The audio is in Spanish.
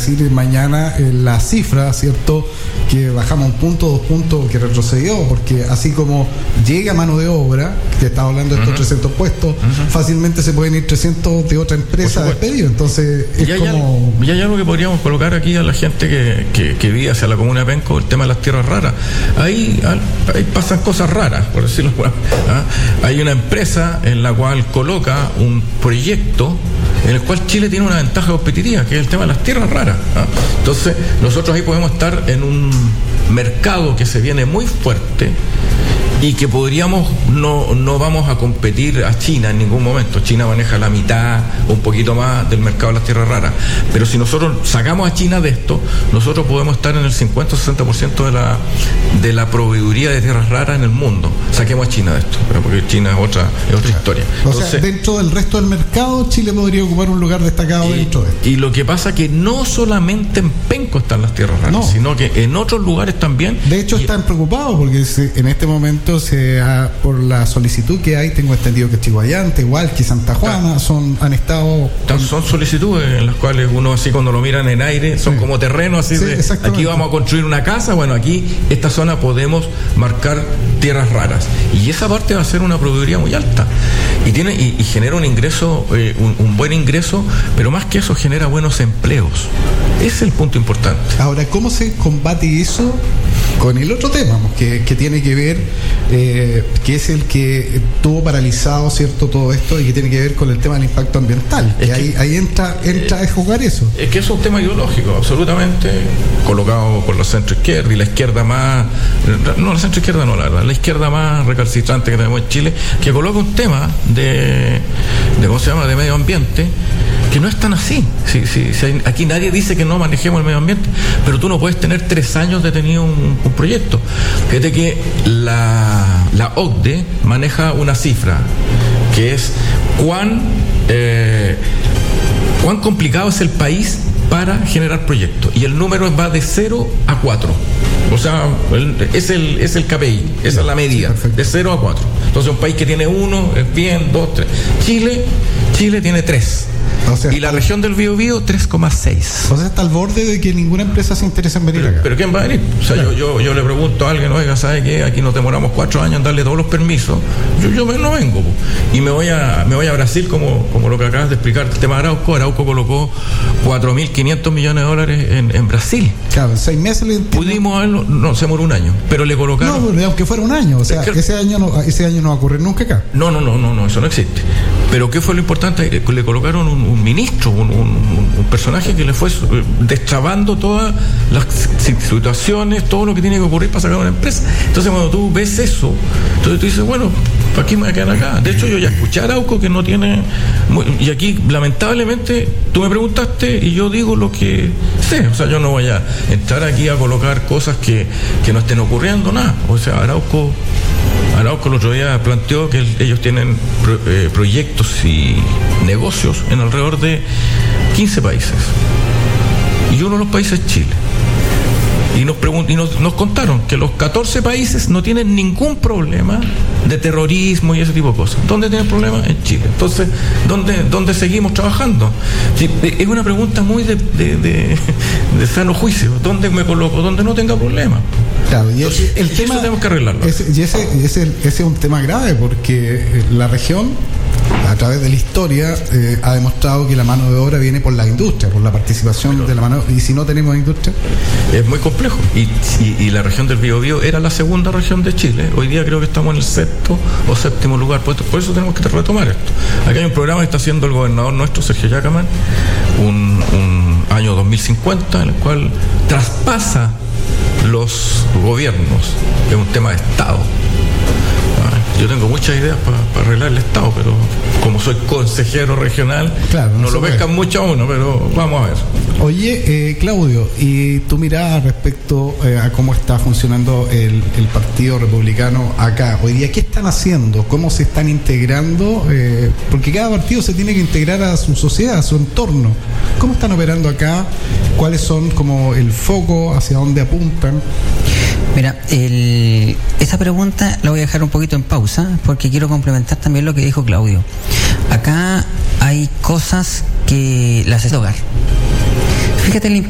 decir mañana la cifra, ¿cierto? Que bajamos 1 punto, 2 puntos, que retrocedió, porque así como llega mano de obra, que estaba hablando de estos 300 puestos, fácilmente se pueden ir 300 de otra empresa despedidos. Entonces, es como... Y hay algo que podríamos colocar aquí a la gente que vive hacia la comuna de Penco, el tema de las tierras raras. Ahí pasan cosas raras, por decirlo así. Hay una empresa en la cual coloca un proyecto en el cual Chile tiene una ventaja competitiva, que es el tema de las tierras raras. Entonces, nosotros ahí podemos estar en un mercado que se viene muy fuerte y que podríamos, no vamos a competir a China en ningún momento. China maneja la mitad o un poquito más del mercado de las tierras raras, pero si nosotros sacamos a China de esto, nosotros podemos estar en el 50-60% de la proveeduría de tierras raras en el mundo. Saquemos a China de esto, porque China es otra historia. Entonces, o sea, dentro del resto del mercado, Chile podría ocupar un lugar destacado dentro de esto. Y lo que pasa es que no solamente en Penco están las tierras raras, sino que en otros lugares también. De hecho, están preocupados porque en este momento por la solicitud que hay, tengo entendido que Chihuayante, Hualqui, Santa Juana son solicitudes en las cuales uno así cuando lo miran en aire son como terrenos así de aquí vamos a construir una casa. Bueno, aquí esta zona podemos marcar tierras raras y esa parte va a ser una proveeduría muy alta y genera un ingreso, un buen ingreso, pero más que eso genera buenos empleos. Ese es el punto importante. Ahora, ¿cómo se combate eso con el otro tema que tiene que ver, que es el que tuvo paralizado, ¿cierto?, todo esto, y que tiene que ver con el tema del impacto ambiental? Y ahí entra a jugar eso. Es que es un tema ideológico, absolutamente, colocado por la centroizquierda y la izquierda más... No, la centroizquierda no, la verdad, la izquierda más recalcitrante que tenemos en Chile, que coloca un tema de ¿cómo se llama?, de medio ambiente, que no es tan así. Aquí nadie dice que no manejemos el medio ambiente, pero tú no puedes tener 3 años detenido un proyecto. Fíjate que la OCDE maneja una cifra que es cuán complicado es el país para generar proyectos, y el número va de 0 a 4. O sea, es el KPI, esa es la medida, de 0 a 4. Entonces, un país que tiene 1 es bien, 2, 3. Chile tiene 3. O sea, y la región del Biobío 3,6. O sea, está al borde de que ninguna empresa se interesa en venir acá. ¿Pero quién va a venir? O sea, yo le pregunto a alguien, oiga, ¿sabe qué? Aquí nos demoramos 4 años en darle todos los permisos. Yo no vengo. Y me voy a Brasil, como lo que acabas de explicar, el tema de Arauco. Arauco colocó 4.500 millones de dólares en Brasil. Claro, en 6 meses pudimos haberlo, no, se demoró 1 año, pero le colocaron... No, aunque fuera 1 año, o sea, ese año no va a ocurrir nunca acá. No, eso no existe. Pero ¿qué fue lo importante? Le colocaron un ministro, un personaje que le fue destrabando todas las situaciones, todo lo que tiene que ocurrir para sacar una empresa. Entonces, cuando tú ves eso, entonces tú dices, bueno, ¿para qué me voy a quedar acá? De hecho, yo ya escuché a Arauco que no tiene... Y aquí, lamentablemente, tú me preguntaste y yo digo lo que sé. O sea, yo no voy a entrar aquí a colocar cosas que no estén ocurriendo, nada. O sea, Arauco el otro día planteó que ellos tienen proyectos y negocios en alrededor de 15 países. Y uno de los países es Chile. Y nos contaron que los 14 países no tienen ningún problema de terrorismo y ese tipo de cosas. ¿Dónde tienen problemas? En Chile. Entonces, ¿dónde seguimos trabajando? Sí, es una pregunta muy de sano juicio. ¿Dónde me coloco? ¿Dónde no tenga problemas? Claro, y el tema, eso tenemos que arreglarlo. Ese es un tema grave, porque la región, a través de la historia, ha demostrado que la mano de obra viene por la industria, por la participación de la mano, y si no tenemos industria... Es muy complejo. Y la región del Biobío era la segunda región de Chile. Hoy día creo que estamos en el 6º o 7º lugar. Por eso tenemos que retomar esto. Aquí hay un programa que está haciendo el gobernador nuestro, Sergio Yacaman, un año 2050, en el cual traspasa los gobiernos. Es un tema de Estado. Yo tengo muchas ideas para arreglar el Estado, pero como soy consejero regional, claro, no lo pescan mucho a uno, pero vamos a ver. Oye, Claudio, y tu mirada respecto a cómo está funcionando el Partido Republicano acá. Hoy día, ¿qué están haciendo? ¿Cómo se están integrando? Porque cada partido se tiene que integrar a su sociedad, a su entorno. ¿Cómo están operando acá? ¿Cuáles son como el foco? ¿Hacia dónde apuntan? Mira, esa pregunta la voy a dejar un poquito en pausa porque quiero complementar también lo que dijo Claudio. Acá hay cosas que las hace hogar. Fíjate el